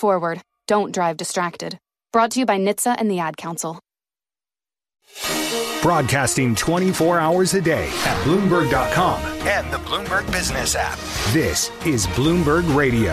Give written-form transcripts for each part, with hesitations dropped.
forward. Don't drive distracted. Brought to you by NHTSA and the Ad Council. Broadcasting 24 hours a day at Bloomberg.com and the Bloomberg Business app. This is Bloomberg Radio.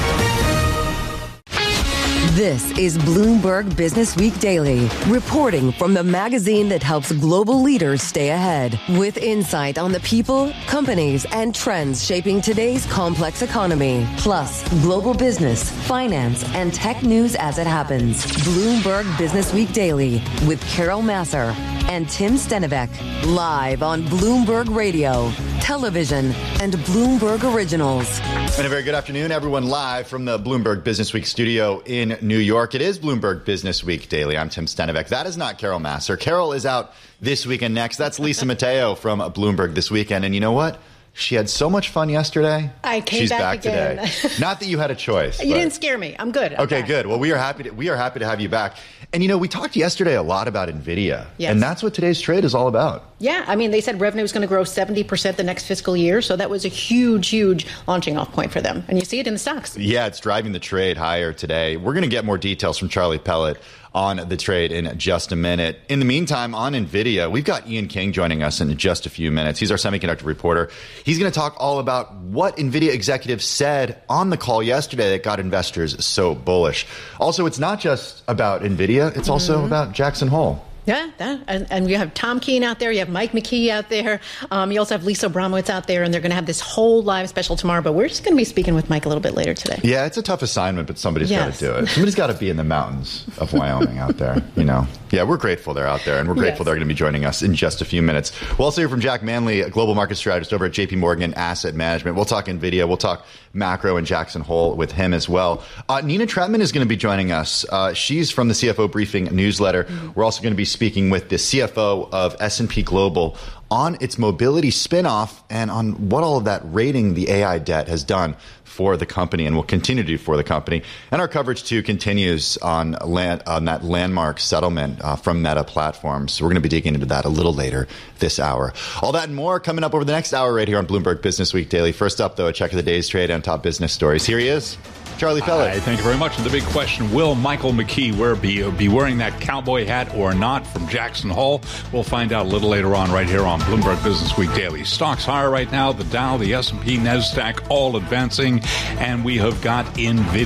This is Bloomberg Business Week Daily, reporting from the magazine that helps global leaders stay ahead, with insight on the people, companies, and trends shaping today's complex economy, plus global business, finance, and tech news as it happens. Bloomberg Business Week Daily with Carol Massar and Tim Stenivek, live on Bloomberg Radio, television, and Bloomberg Originals. And a very good afternoon, everyone, live from the Bloomberg Business Week studio in New York. It is Bloomberg Business Week Daily. I'm Tim Stenivek. That is not Carol Massar. Carol is out this weekend next. That's Lisa Mateo from Bloomberg this weekend. And you know what? She had so much fun yesterday. I came She's back again. Today. Not that you had a choice. You didn't scare me. I'm good. Okay, good. Well, we are happy to have you back. And you know, we talked yesterday a lot about NVIDIA. Yes. And that's what today's trade is all about. Yeah, I mean, they said revenue is going to grow 70% the next fiscal year. So that was a huge, huge launching off point for them. And you see it in the stocks. Yeah, it's driving the trade higher today. We're going to get more details from Charlie Pellet on the trade in just a minute. In the meantime, on NVIDIA, we've got Ian King joining us in just a few minutes. He's our semiconductor reporter. He's going to talk all about what NVIDIA executives said on the call yesterday that got investors so bullish. Also, it's not just about NVIDIA. It's also about Jackson Hole. Yeah, and you have Tom Keene out there, you have Mike McKee out there, you also have Lisa Abramowitz out there, and they're going to have this whole live special tomorrow, but we're just going to be speaking with Mike a little bit later today. Yeah, it's a tough assignment, but somebody's got to do it. Somebody's got to be in the mountains of Wyoming out there, you know. Yeah, we're grateful they're out there, and we're grateful they're going to be joining us in just a few minutes. We'll also hear from Jack Manley, a global market strategist over at JP Morgan Asset Management. We'll talk NVIDIA, we'll talk macro and Jackson Hole with him as well. Nina Tretman is going to be joining us. She's from the CFO Briefing newsletter. We're also going to be speaking with the CFO of S&P Global on its mobility spinoff and on what all of that rating the AI debt has done for the company and will continue to do for the company. And our coverage, too, continues on that landmark settlement from Meta Platforms. So we're going to be digging into that a little later this hour. All that and more coming up over the next hour right here on Bloomberg Business Week Daily. First up, though, a check of the day's trade and top business stories. Here he is. Charlie Pellet. Hi, thank you very much. And the big question, will Michael McKee be wearing that cowboy hat or not from Jackson Hole? We'll find out a little later on right here on Bloomberg Business Week Daily. Stocks higher right now. The Dow, the S&P, NASDAQ, all advancing. And we have got NVIDIA